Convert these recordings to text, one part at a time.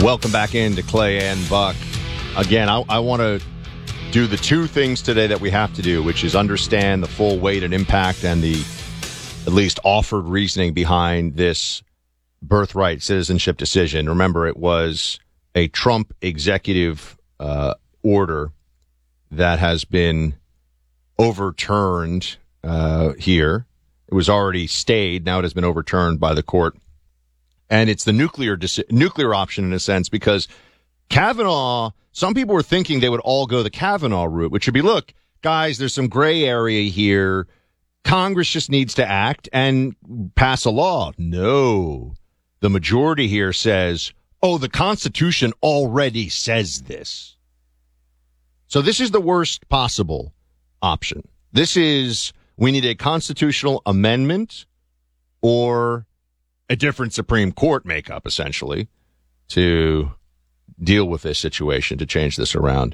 Welcome back into Clay and Buck. Again, I want to do the two things today that we have to do, which is understand the full weight and impact and the at least offered reasoning behind this birthright citizenship decision. Remember, it was a Trump executive order that has been overturned here. It was already stayed. Now it has been overturned by the court. And it's the nuclear option in a sense, because Kavanaugh, some people were thinking they would all go the Kavanaugh route, which would be, look, guys, there's some gray area here. Congress just needs to act and pass a law. No, the majority here says, oh, the Constitution already says this. So this is the worst possible option. This is, we need a constitutional amendment or a different Supreme Court makeup, essentially, to deal with this situation, to change this around.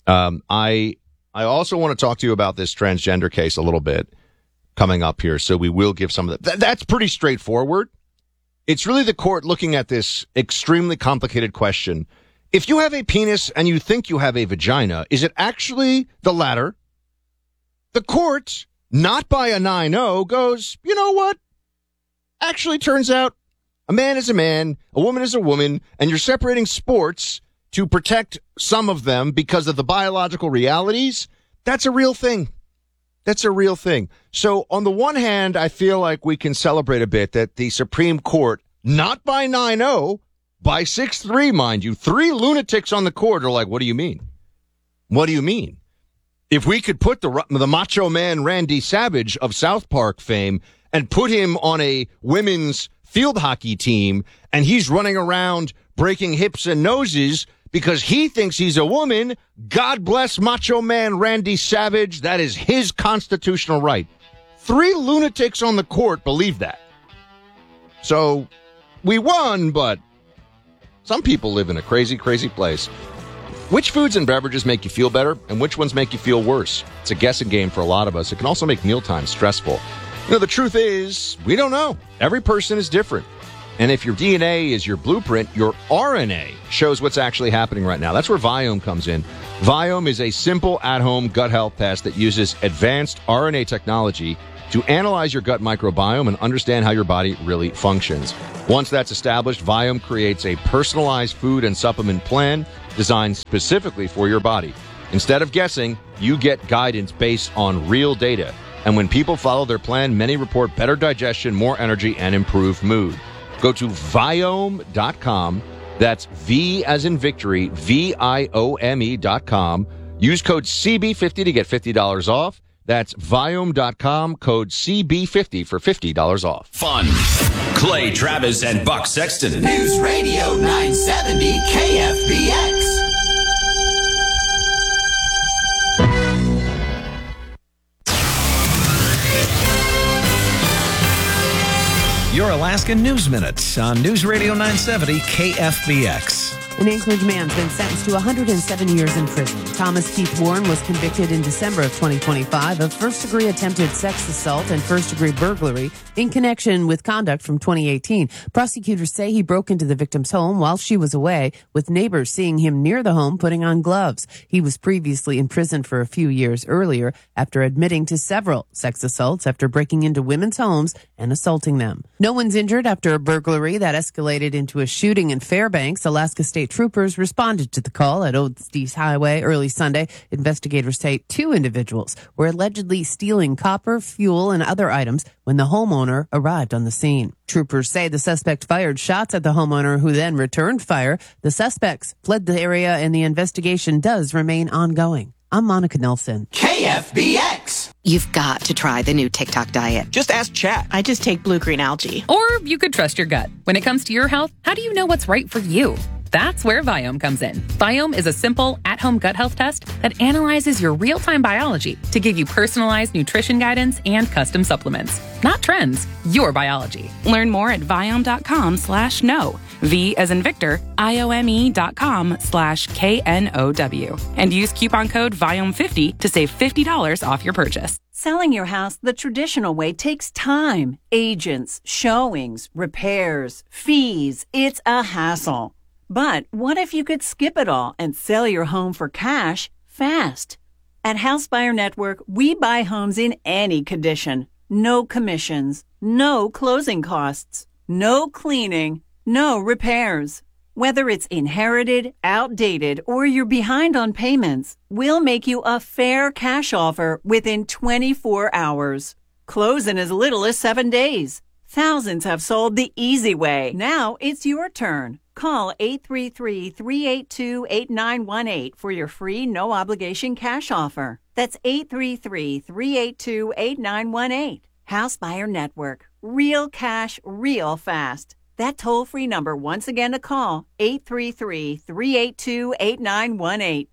I also want to talk to you about this transgender case a little bit coming up here, so we will give some of that. That's pretty straightforward. It's really the court looking at this extremely complicated question. If you have a penis and you think you have a vagina, is it actually the latter? The court, not by a 9-0, goes, you know what? Actually, turns out a man is a man, a woman is a woman, and you're separating sports to protect some of them because of the biological realities. That's a real thing. That's a real thing. So on the one hand, I feel like we can celebrate a bit that the Supreme Court, not by 9-0, by 6-3, mind you, 3 lunatics on the court are like, what do you mean? What do you mean? If we could put the macho man Randy Savage of South Park fame and put him on a women's field hockey team, and he's running around breaking hips and noses because he thinks he's a woman, God bless macho man Randy Savage. That is his constitutional right. 3 lunatics on the court believe that. So we won, but some people live in a crazy, crazy place. Which foods and beverages make you feel better, and which ones make you feel worse? It's a guessing game for a lot of us. It can also make mealtime stressful. You know, the truth is, we don't know. Every person is different. And if your DNA is your blueprint, your RNA shows what's actually happening right now. That's where Viome comes in. Viome is a simple at-home gut health test that uses advanced RNA technology to analyze your gut microbiome and understand how your body really functions. Once that's established, Viome creates a personalized food and supplement plan designed specifically for your body. Instead of guessing, you get guidance based on real data. And when people follow their plan, many report better digestion, more energy, and improved mood. Go to Viome.com. That's V as in victory, Viome.com. Use code CB50 to get $50 off. That's Viome.com, code CB50 for $50 off. Fun. Clay Travis and Buck Sexton. News Radio 970 KFBX. Your Alaskan News Minute on News Radio 970 KFBX. An Anchorage man's been sentenced to 107 years in prison. Thomas Keith Warren was convicted in December of 2025 of first-degree attempted sex assault and first-degree burglary in connection with conduct from 2018. Prosecutors say he broke into the victim's home while she was away, with neighbors seeing him near the home putting on gloves. He was previously in prison for a few years earlier after admitting to several sex assaults after breaking into women's homes and assaulting them. No one's injured after a burglary that escalated into a shooting in Fairbanks. Alaska State troopers responded to the call at Oates Highway early Sunday. Investigators say 2 individuals were allegedly stealing copper, fuel, and other items when the homeowner arrived on the scene. Troopers say the suspect fired shots at the homeowner, who then returned fire. The suspects fled the area and the investigation does remain ongoing. I'm Monica Nelson. KFBX. You've got to try the new TikTok diet. Just ask Chat. I just take blue-green algae. Or you could trust your gut. When it comes to your health, how do you know what's right for you? That's where Viome comes in. Viome is a simple, at-home gut health test that analyzes your real-time biology to give you personalized nutrition guidance and custom supplements. Not trends, your biology. Learn more at Viome.com/know. V as in Victor, IOME.com/KNOW. And use coupon code Viome50 to save $50 off your purchase. Selling your house the traditional way takes time. Agents, showings, repairs, fees. It's a hassle. But what if you could skip it all and sell your home for cash fast? At House Buyer Network, we buy homes in any condition. No commissions, no closing costs, no cleaning, no repairs. Whether it's inherited, outdated, or you're behind on payments, we'll make you a fair cash offer within 24 hours. Close in as little as 7 days. Thousands have sold the easy way. Now it's your turn. Call 833-382-8918 for your free no-obligation cash offer. That's 833-382-8918. House Buyer Network. Real cash, real fast. That toll-free number, once again to call, 833-382-8918.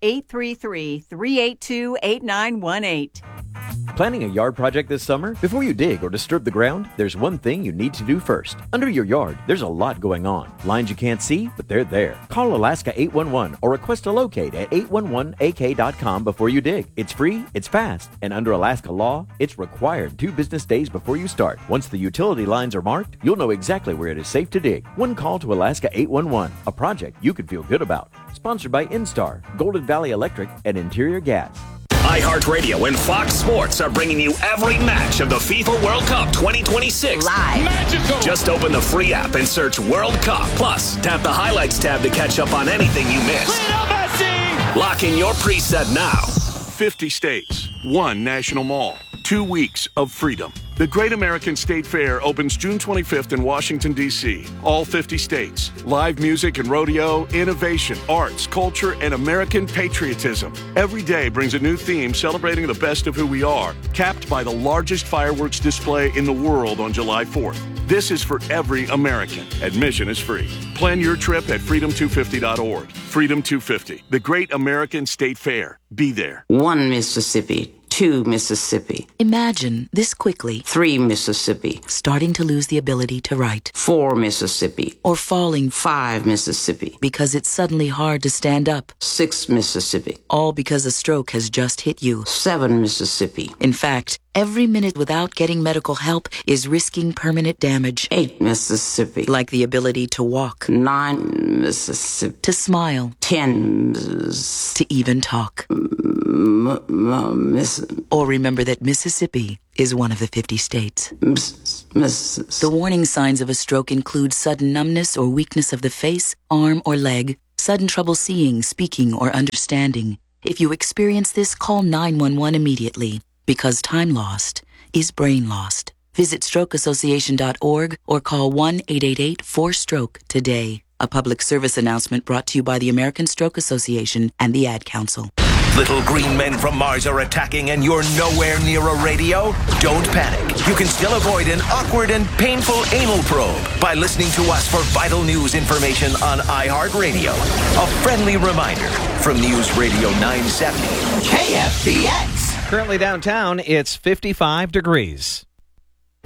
833-382-8918. Planning a yard project this summer? Before you dig or disturb the ground, there's one thing you need to do first. Under your yard, there's a lot going on. Lines you can't see, but they're there. Call Alaska 811 or request a locate at 811ak.com before you dig. It's free, it's fast, and under Alaska law, it's required 2 business days before you start. Once the utility lines are marked, you'll know exactly where it is safe to dig. One call to Alaska 811, a project you could feel good about. Sponsored by Instar, Golden Valley Electric, and Interior Gas. iHeartRadio and Fox Sports are bringing you every match of the FIFA World Cup 2026 Live. Magical. Just open the free app and search World Cup. Plus, tap the highlights tab to catch up on anything you missed. Lock in your preset now. 50 states, 1 national mall, 2 weeks of freedom. The Great American State Fair opens June 25th in Washington, D.C. All 50 states. Live music and rodeo, innovation, arts, culture, and American patriotism. Every day brings a new theme celebrating the best of who we are, capped by the largest fireworks display in the world on July 4th. This is for every American. Admission is free. Plan your trip at freedom250.org. Freedom 250, the Great American State Fair. Be there. 1 Mississippi. 2 Mississippi. Imagine this quickly. 3 Mississippi. Starting to lose the ability to write. 4 Mississippi. Or falling. 5 Mississippi. Because it's suddenly hard to stand up. 6 Mississippi. All because a stroke has just hit you. 7 Mississippi. In fact, every minute without getting medical help is risking permanent damage. 8 Mississippi. Like the ability to walk. 9 Mississippi. To smile. 10 to even talk. Or remember that Mississippi is one of the 50 states. The warning signs of a stroke include sudden numbness or weakness of the face, arm, or leg, sudden trouble seeing, speaking, or understanding. If you experience this, call 911 immediately, because time lost is brain lost. Visit strokeassociation.org or call 1-888-4STROKE today. A public service announcement brought to you by the American Stroke Association and the Ad Council. Little green men from Mars are attacking and you're nowhere near a radio? Don't panic. You can still avoid an awkward and painful anal probe by listening to us for vital news information on iHeartRadio. A friendly reminder from News Radio 970. KFBX. Currently downtown, it's 55 degrees.